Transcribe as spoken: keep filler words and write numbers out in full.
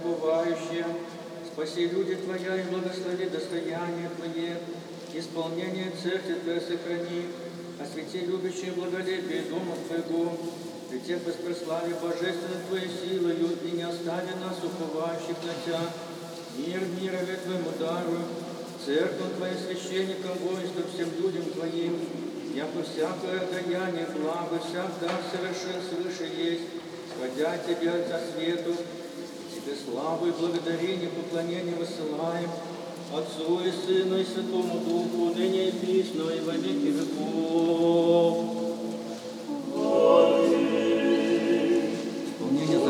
уповающие. Спаси люди Твоя и благослови достояние Твое, исполнение церкви Твоей сохрани, освети любящие благолепие дома Твоего, при тех воспрослави божественной Твоей силою, и не остави нас, уповающих на Тя. Мир мирове Твоему даруй, церковь Твоим священникам, воинству всем людям Твоим, яко всякое даяние, благо, всегда совершен свыше есть, сходя от Тебя Отца свету, Тебе славу и благодарение, поклонение высылаем, Отцу и Сыну и Святому Духу, ныне и присно, и во веки веков.